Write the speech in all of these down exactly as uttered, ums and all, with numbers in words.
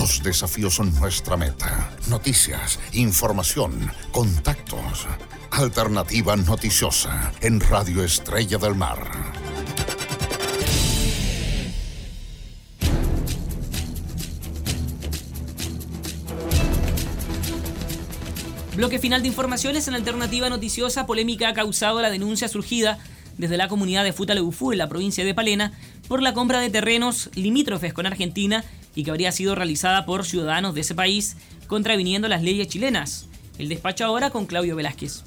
Los desafíos son nuestra meta. Noticias, información, contactos. Alternativa Noticiosa en Radio Estrella del Mar. Bloque final de informaciones en Alternativa Noticiosa. Polémica ha causado la denuncia surgida desde la comunidad de Futaleufú en la provincia de Palena por la compra de terrenos limítrofes con Argentina y que habría sido realizada por ciudadanos de ese país contraviniendo las leyes chilenas. El despacho ahora con Claudio Velázquez.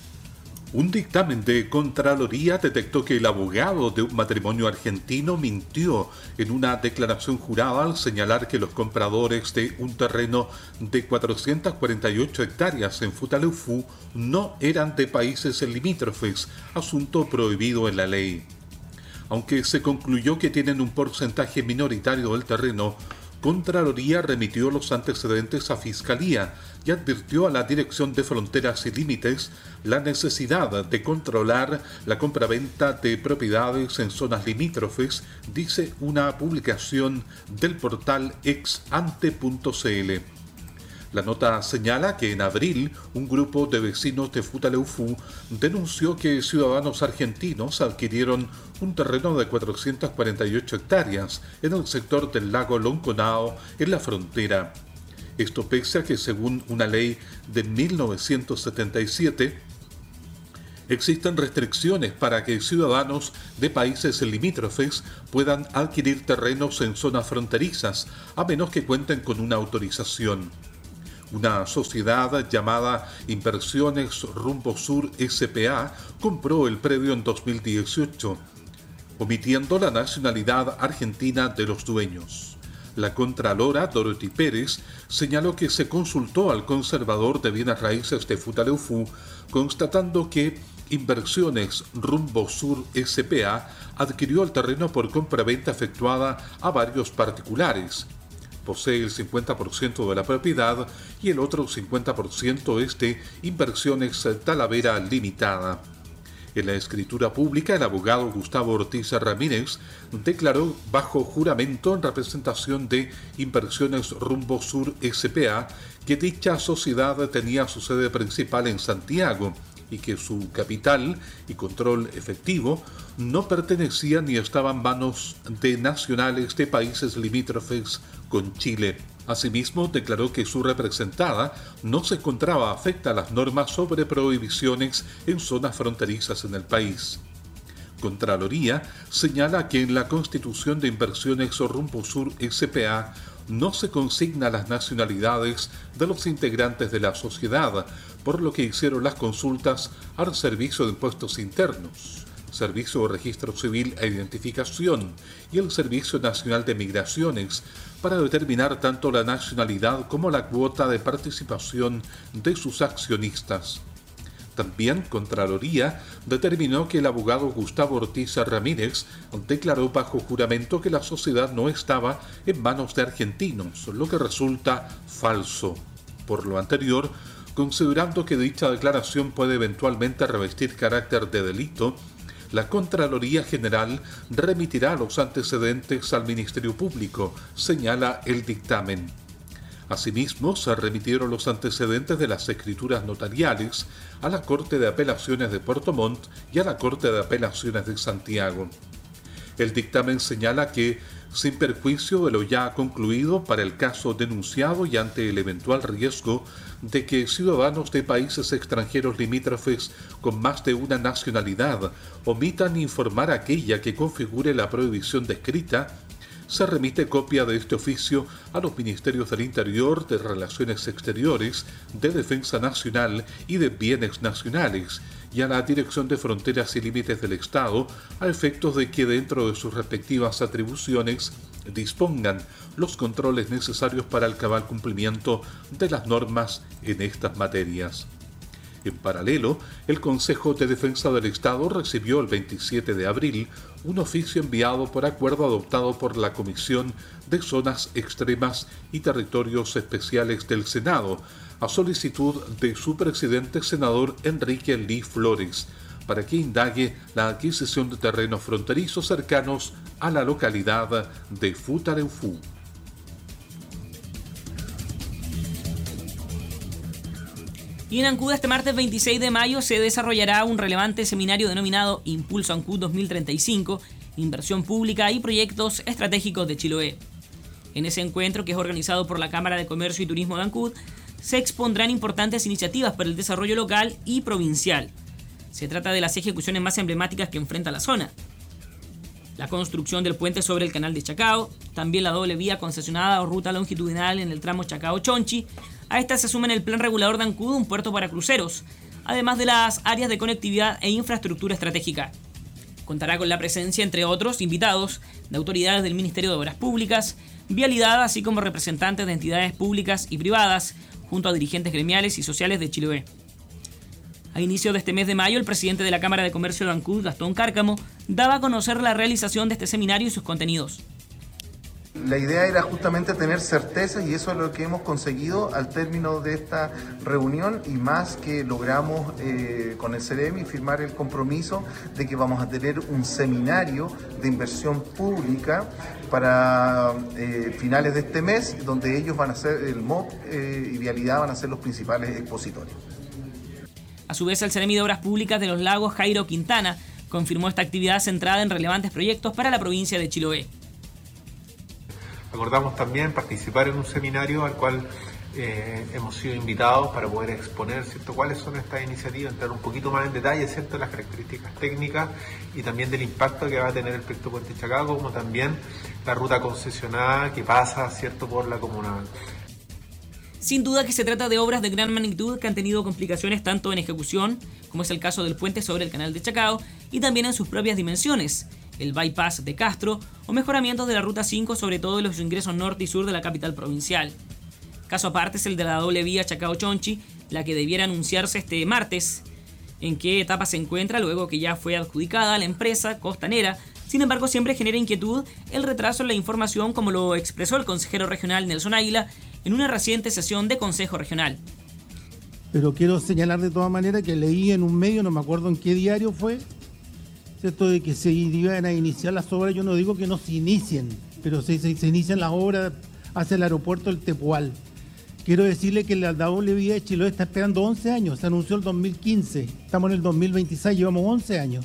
Un dictamen de Contraloría detectó que el abogado de un matrimonio argentino mintió en una declaración jurada al señalar que los compradores de un terreno de cuatrocientas cuarenta y ocho hectáreas en Futaleufú no eran de países limítrofes, asunto prohibido en la ley. Aunque se concluyó que tienen un porcentaje minoritario del terreno, Contraloría remitió los antecedentes a Fiscalía y advirtió a la Dirección de Fronteras y Límites la necesidad de controlar la compraventa de propiedades en zonas limítrofes, dice una publicación del portal ex ante punto c l. La nota señala que en abril un grupo de vecinos de Futaleufú denunció que ciudadanos argentinos adquirieron un terreno de cuatrocientas cuarenta y ocho hectáreas en el sector del lago Lonconao, en la frontera. Esto pese a que, según una ley de mil novecientos setenta y siete, existen restricciones para que ciudadanos de países limítrofes puedan adquirir terrenos en zonas fronterizas, a menos que cuenten con una autorización. Una sociedad llamada Inversiones Rumbo Sur S P A compró el predio en dos mil dieciocho, omitiendo la nacionalidad argentina de los dueños. La contralora Dorothy Pérez señaló que se consultó al conservador de bienes raíces de Futaleufú, constatando que Inversiones Rumbo Sur S P A adquirió el terreno por compraventa efectuada a varios particulares. Posee el cincuenta por ciento de la propiedad y el otro cincuenta por ciento es de Inversiones Talavera Limitada. En la escritura pública, el abogado Gustavo Ortiz Ramírez declaró bajo juramento en representación de Inversiones Rumbo Sur S P A que dicha sociedad tenía su sede principal en Santiago y que su capital y control efectivo no pertenecían ni estaban en manos de nacionales de países limítrofes con Chile. Asimismo, declaró que su representada no se encontraba afecta a las normas sobre prohibiciones en zonas fronterizas en el país. Contraloría señala que en la Constitución de Inversiones Rumbo Sur S P A no se consigna las nacionalidades de los integrantes de la sociedad, por lo que hicieron las consultas al Servicio de Impuestos Internos, Servicio de Registro Civil e Identificación y el Servicio Nacional de Migraciones para determinar tanto la nacionalidad como la cuota de participación de sus accionistas. También Contraloría determinó que el abogado Gustavo Ortiz Ramírez declaró bajo juramento que la sociedad no estaba en manos de argentinos, lo que resulta falso. Por lo anterior, considerando que dicha declaración puede eventualmente revestir carácter de delito, la Contraloría General remitirá los antecedentes al Ministerio Público, señala el dictamen. Asimismo, se remitieron los antecedentes de las escrituras notariales a la Corte de Apelaciones de Puerto Montt y a la Corte de Apelaciones de Santiago. El dictamen señala que, sin perjuicio de lo ya concluido para el caso denunciado y ante el eventual riesgo de que ciudadanos de países extranjeros limítrofes con más de una nacionalidad omitan informar aquella que configure la prohibición descrita, se remite copia de este oficio a los Ministerios del Interior, de Relaciones Exteriores, de Defensa Nacional y de Bienes Nacionales, y a la Dirección de Fronteras y Límites del Estado, a efectos de que dentro de sus respectivas atribuciones dispongan los controles necesarios para el cabal cumplimiento de las normas en estas materias. En paralelo, el Consejo de Defensa del Estado recibió el veintisiete de abril un oficio enviado por acuerdo adoptado por la Comisión de Zonas Extremas y Territorios Especiales del Senado, a solicitud de su presidente senador Enrique Lee Flores, para que indague la adquisición de terrenos fronterizos cercanos a la localidad de Futaleufú. Y en Ancud este martes veintiséis de mayo se desarrollará un relevante seminario denominado Impulso Ancud dos mil treinta y cinco, Inversión Pública y Proyectos Estratégicos de Chiloé. En ese encuentro, que es organizado por la Cámara de Comercio y Turismo de Ancud, se expondrán importantes iniciativas para el desarrollo local y provincial. Se trata de las ejecuciones más emblemáticas que enfrenta la zona. La construcción del puente sobre el canal de Chacao, también la doble vía concesionada o ruta longitudinal en el tramo Chacao-Chonchi. A esta se suma en el plan regulador de Ancud un puerto para cruceros, además de las áreas de conectividad e infraestructura estratégica. Contará con la presencia, entre otros invitados, de autoridades del Ministerio de Obras Públicas, Vialidad, así como representantes de entidades públicas y privadas, junto a dirigentes gremiales y sociales de Chiloé. A inicio de este mes de mayo, el presidente de la Cámara de Comercio de Ancud, Gastón Cárcamo, daba a conocer la realización de este seminario y sus contenidos. La idea era justamente tener certezas y eso es lo que hemos conseguido al término de esta reunión y más que logramos eh, con el CEREMI firmar el compromiso de que vamos a tener un seminario de inversión pública para eh, finales de este mes donde ellos van a ser, el M O P eh, y Vialidad van a ser los principales expositores. A su vez, el Ceremi de Obras Públicas de los Lagos, Jairo Quintana, confirmó esta actividad centrada en relevantes proyectos para la provincia de Chiloé. Acordamos también participar en un seminario al cual eh, hemos sido invitados para poder exponer, ¿cierto?, cuáles son estas iniciativas, entrar un poquito más en detalle, ¿cierto?, las características técnicas y también del impacto que va a tener el proyecto Puente Chacao, como también la ruta concesionada que pasa, ¿cierto?, por la comuna. Sin duda que se trata de obras de gran magnitud que han tenido complicaciones tanto en ejecución, como es el caso del puente sobre el canal de Chacao, y también en sus propias dimensiones, el bypass de Castro o mejoramientos de la ruta cinco, sobre todo en los ingresos norte y sur de la capital provincial. Caso aparte es el de la doble vía Chacao-Chonchi, la que debiera anunciarse este martes. En qué etapa se encuentra luego que ya fue adjudicada a la empresa costanera. Sin embargo, siempre genera inquietud el retraso en la información, como lo expresó el consejero regional Nelson Águila en una reciente sesión de Consejo Regional. Pero quiero señalar de todas maneras que leí en un medio, no me acuerdo en qué diario fue, ¿cierto?, de que se iban a iniciar las obras. Yo no digo que no se inicien, pero se, se, se inician las obras hacia el aeropuerto del Tepual. Quiero decirle que la doble vía de Chiloé está esperando once años, se anunció el dos mil quince, estamos en el dos mil veintiséis, llevamos once años.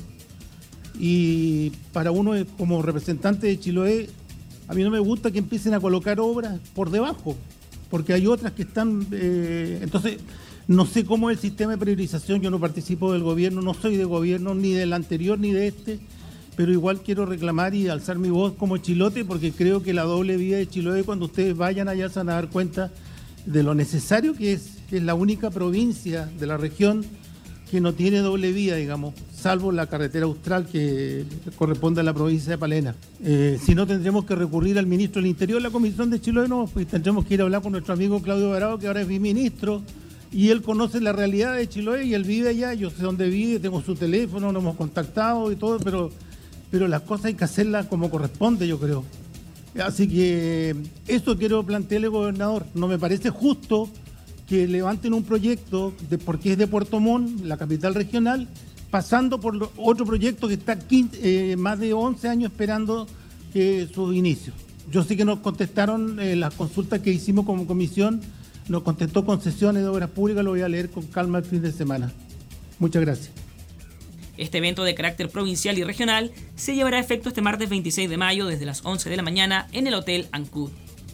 Y para uno como representante de Chiloé, a mí no me gusta que empiecen a colocar obras por debajo, porque hay otras que están... Eh, entonces, no sé cómo es el sistema de priorización, yo no participo del gobierno, no soy de gobierno ni del anterior ni de este, pero igual quiero reclamar y alzar mi voz como chilote, porque creo que la doble vía de Chiloé, cuando ustedes vayan allá, se van a dar cuenta de lo necesario que es. Es la única provincia de la región que no tiene doble vía, digamos, salvo la carretera austral que corresponde a la provincia de Palena. Eh, si no, tendremos que recurrir al ministro del Interior, la Comisión de Chiloé, no, pues tendremos que ir a hablar con nuestro amigo Claudio Varado, que ahora es biministro, y él conoce la realidad de Chiloé y él vive allá, yo sé dónde vive, tengo su teléfono, nos hemos contactado y todo, pero, pero las cosas hay que hacerlas como corresponde, yo creo. Así que eso quiero plantearle, gobernador, no me parece justo que levanten un proyecto, de, porque es de Puerto Montt, la capital regional, pasando por otro proyecto que está quince, eh, más de once años esperando eh, su inicio. Yo sé que nos contestaron eh, las consultas que hicimos como comisión, nos contestó Concesiones de Obras Públicas, lo voy a leer con calma el fin de semana. Muchas gracias. Este evento de carácter provincial y regional se llevará a efecto este martes veintiséis de mayo desde las once de la mañana en el Hotel Ancud.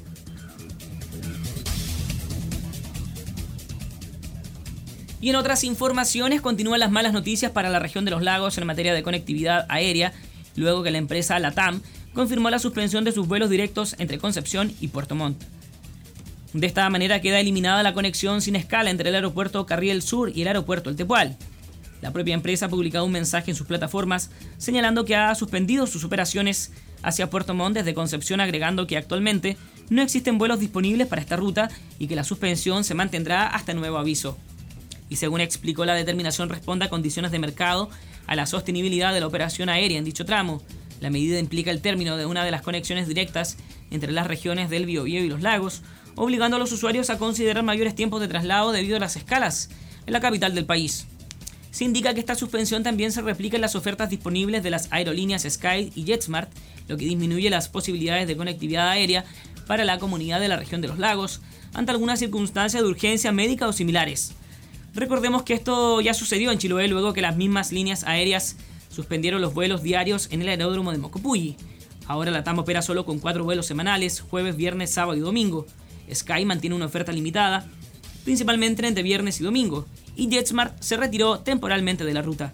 Y en otras informaciones, continúan las malas noticias para la región de los lagos en materia de conectividad aérea, luego que la empresa LATAM confirmó la suspensión de sus vuelos directos entre Concepción y Puerto Montt. De esta manera queda eliminada la conexión sin escala entre el aeropuerto Carriel Sur y el aeropuerto El Tepual. La propia empresa ha publicado un mensaje en sus plataformas señalando que ha suspendido sus operaciones hacia Puerto Montt desde Concepción, agregando que actualmente no existen vuelos disponibles para esta ruta y que la suspensión se mantendrá hasta nuevo aviso. Y según explicó, la determinación responde a condiciones de mercado, a la sostenibilidad de la operación aérea en dicho tramo. La medida implica el término de una de las conexiones directas entre las regiones del Biobío y los lagos, obligando a los usuarios a considerar mayores tiempos de traslado debido a las escalas en la capital del país. Se indica que esta suspensión también se replica en las ofertas disponibles de las aerolíneas Sky y JetSmart, lo que disminuye las posibilidades de conectividad aérea para la comunidad de la región de los lagos ante alguna circunstancia de urgencia médica o similares. Recordemos que esto ya sucedió en Chiloé luego que las mismas líneas aéreas suspendieron los vuelos diarios en el aeródromo de Mocopulli. Ahora la TAM opera solo con cuatro vuelos semanales, jueves, viernes, sábado y domingo. Sky mantiene una oferta limitada, principalmente entre viernes y domingo, y JetSmart se retiró temporalmente de la ruta.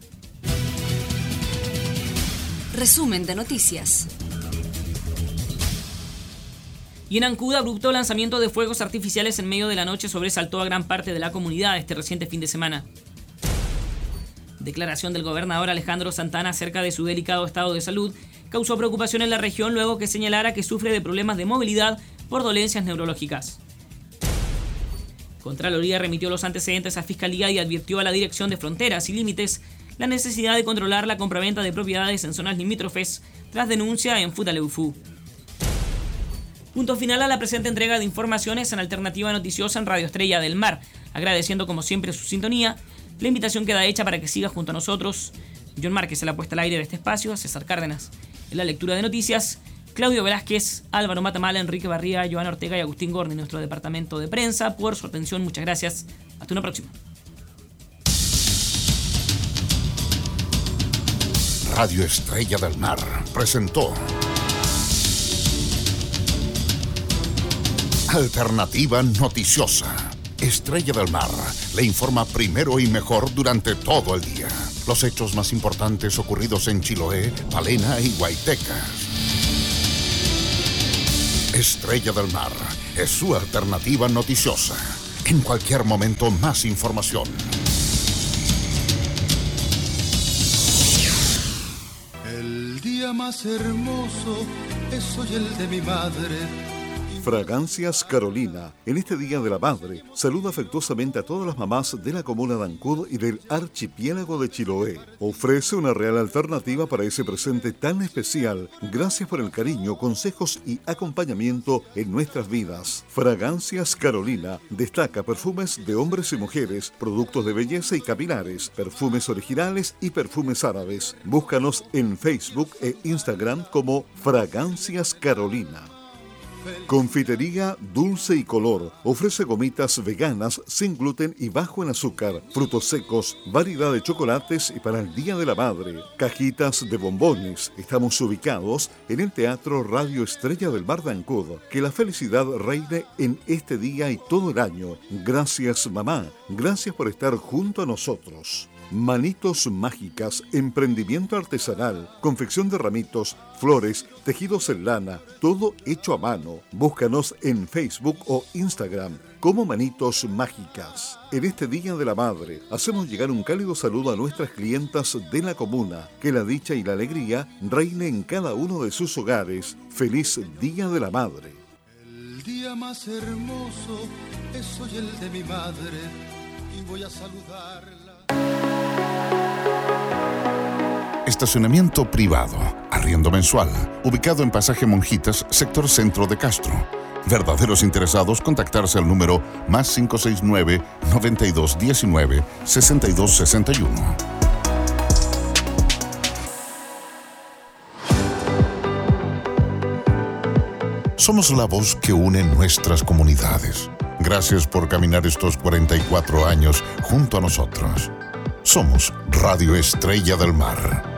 Resumen de noticias. Y en Ancud, abrupto lanzamiento de fuegos artificiales en medio de la noche sobresaltó a gran parte de la comunidad este reciente fin de semana. Declaración del gobernador Alejandro Santana acerca de su delicado estado de salud causó preocupación en la región luego que señalara que sufre de problemas de movilidad por dolencias neurológicas. Contraloría remitió los antecedentes a Fiscalía y advirtió a la Dirección de Fronteras y Límites la necesidad de controlar la compraventa de propiedades en zonas limítrofes tras denuncia en Futaleufú. Punto final a la presente entrega de informaciones en Alternativa Noticiosa en Radio Estrella del Mar. Agradeciendo como siempre su sintonía, la invitación queda hecha para que siga junto a nosotros. John Márquez en la puesta al aire de este espacio, César Cárdenas en la lectura de noticias, Claudio Velázquez, Álvaro Matamala, Enrique Barría, Joana Ortega y Agustín Gorni, nuestro departamento de prensa, por su atención. Muchas gracias. Hasta una próxima. Radio Estrella del Mar presentó Alternativa Noticiosa. Estrella del Mar le informa primero y mejor durante todo el día. Los hechos más importantes ocurridos en Chiloé, Palena y Guaytecas. Estrella del Mar es su alternativa noticiosa. En cualquier momento, más información. El día más hermoso es hoy el de mi madre. Fragancias Carolina, en este Día de la Madre, saluda afectuosamente a todas las mamás de la comuna de Ancud y del archipiélago de Chiloé. Ofrece una real alternativa para ese presente tan especial. Gracias por el cariño, consejos y acompañamiento en nuestras vidas. Fragancias Carolina destaca perfumes de hombres y mujeres, productos de belleza y capilares, perfumes originales y perfumes árabes. Búscanos en Facebook e Instagram como Fragancias Carolina. Confitería Dulce y Color ofrece gomitas veganas sin gluten y bajo en azúcar, frutos secos, variedad de chocolates y para el Día de la Madre, cajitas de bombones. Estamos ubicados en el Teatro Radio Estrella del Mar de Ancud. Que la felicidad reine en este día y todo el año. Gracias, mamá. Gracias por estar junto a nosotros. Manitos Mágicas, emprendimiento artesanal, confección de ramitos, flores, tejidos en lana, todo hecho a mano. Búscanos en Facebook o Instagram como Manitos Mágicas. En este Día de la Madre, hacemos llegar un cálido saludo a nuestras clientas de la comuna. Que la dicha y la alegría reine en cada uno de sus hogares. Feliz Día de la Madre. El día más hermoso es hoy el de mi madre y voy a saludarla. Estacionamiento privado, arriendo mensual, ubicado en Pasaje Monjitas, sector centro de Castro. Verdaderos interesados, contactarse al número más cinco seis nueve, noventa y dos diecinueve, sesenta y dos sesenta y uno. Somos la voz que une nuestras comunidades. Gracias por caminar estos cuarenta y cuatro años junto a nosotros. Somos Radio Estrella del Mar.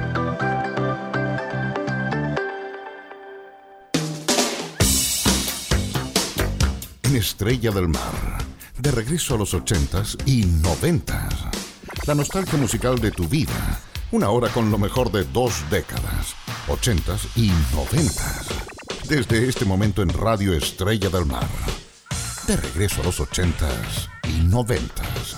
En Estrella del Mar, de regreso a los ochentas y noventas. La nostalgia musical de tu vida. Una hora con lo mejor de dos décadas, ochentas y noventas. Desde este momento en Radio Estrella del Mar. De regreso a los ochentas y noventas.